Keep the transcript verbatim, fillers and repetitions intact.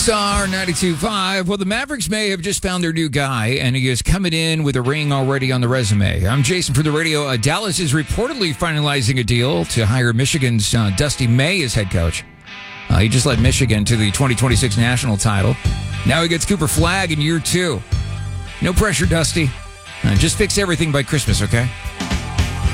Star ninety-two point five. Well, the Mavericks may have just found their new guy, and he is coming in with a ring already on the resume. I'm Jason for the radio. Uh, Dallas is reportedly finalizing a deal to hire Michigan's uh, Dusty May as head coach. Uh, he just led Michigan to the twenty twenty-six national title. Now he gets Cooper Flagg in year two. No pressure, Dusty. Uh, just fix everything by Christmas, okay?